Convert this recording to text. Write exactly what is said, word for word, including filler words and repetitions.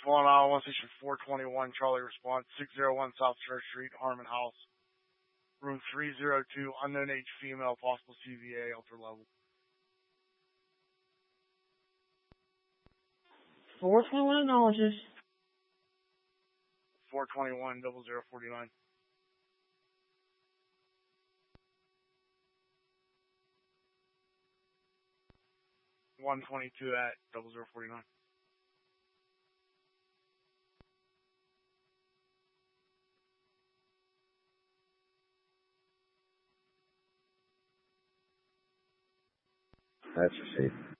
Fallen Isle, one station four twenty-one, Charlie response, six oh one South Church Street, Harmon House, room three oh two, unknown age female, possible C V A, ultra level. four twenty-one acknowledges. four twenty-one, zero zero forty-nine. one twenty-two at zero zero forty-nine. That's received.